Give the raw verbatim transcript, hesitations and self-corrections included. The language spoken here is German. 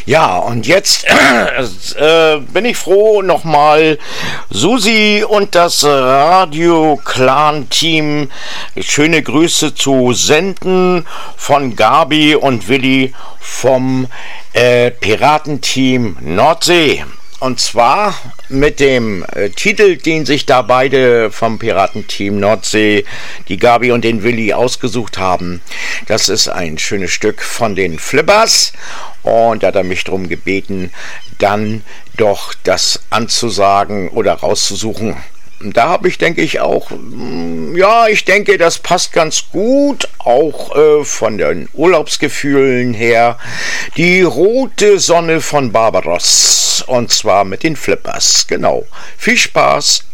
Ja, und jetzt äh, bin ich froh, nochmal Susi und das Radio-Clan-Team schöne Grüße zu senden von Gabi und Willi vom äh, Piratenteam Nordsee. Und zwar mit dem äh, Titel, den sich da beide vom Piratenteam Nordsee, die Gabi und den Willi, ausgesucht haben. Das ist ein schönes Stück von den Flippers. Und da hat er mich darum gebeten, dann doch das anzusagen oder rauszusuchen. Da habe ich, denke ich, auch, ja, ich denke, das passt ganz gut, auch äh, von den Urlaubsgefühlen her. Die rote Sonne von Barbaros, und zwar mit den Flippers, genau. Viel Spaß!